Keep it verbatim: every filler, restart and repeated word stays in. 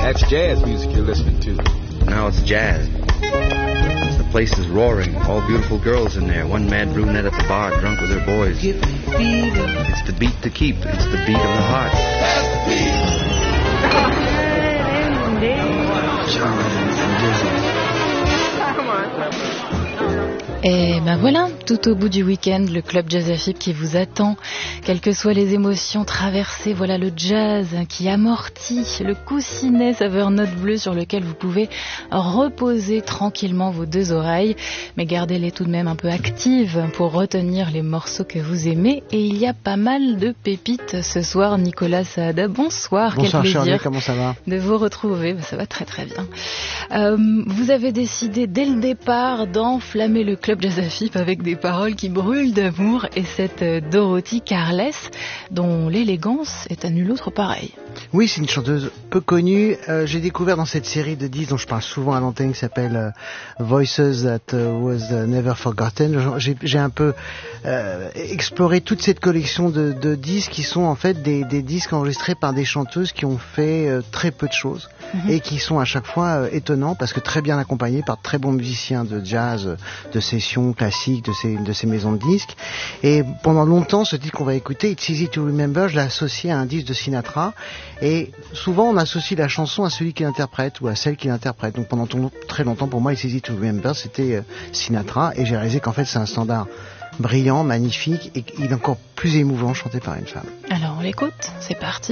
That's jazz music you're listening to. Now it's jazz. The place is roaring. All beautiful girls in there. One mad brunette at the bar, drunk with her boys. It's the beat to keep. It's the beat of the heart. That's the beat. Charlie and Dizzy. Et ben voilà, tout au bout du week-end, le club Jazz F I P qui vous attend, quelles que soient les émotions traversées, voilà le jazz qui amortit, le coussinet saveur note bleue sur lequel vous pouvez reposer tranquillement vos deux oreilles, mais gardez-les tout de même un peu actives pour retenir les morceaux que vous aimez. Et il y a pas mal de pépites ce soir. Nicolas Saada, bonsoir, bonsoir quel plaisir Charlie, comment ça va de vous retrouver. Ça va très très bien. Euh, vous avez décidé dès le départ d'enflammer le club Jazz F I P avec des paroles qui brûlent d'amour et cette Dorothy Carles dont l'élégance est à nul autre pareil. Oui, c'est une chanteuse peu connue. Euh, j'ai découvert dans cette série de disques dont je parle souvent à l'antenne qui s'appelle euh, Voices That uh, Was uh, Never Forgotten. J'ai, j'ai un peu euh, exploré toute cette collection de, de disques qui sont en fait des, des disques enregistrés par des chanteuses qui ont fait euh, très peu de choses mm-hmm. et qui sont à chaque fois euh, étonnants parce que très bien accompagnés par de très bons musiciens de jazz, de session classique, de ces, de ces maisons de disques. Et pendant longtemps, ce titre qu'on va écouter, It's Easy to Remember, je l'ai associé à un disque de Sinatra. Et souvent, on associe la chanson à celui qui l'interprète ou à celle qui l'interprète. Donc pendant très longtemps, pour moi, It's Easy to Remember, c'était euh, Sinatra. Et j'ai réalisé qu'en fait, c'est un standard brillant, magnifique et il est encore plus émouvant chanté par une femme. Alors, on l'écoute, c'est parti.